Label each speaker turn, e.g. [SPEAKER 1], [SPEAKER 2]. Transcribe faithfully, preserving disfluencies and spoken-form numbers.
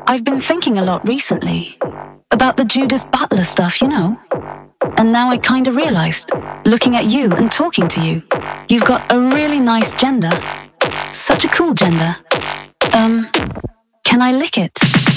[SPEAKER 1] I've been thinking a lot recently about the Judith Butler stuff, you know? And now I kinda realized, looking at you and talking to you, you've got a really nice gender. Such a cool gender. Um, can I lick it?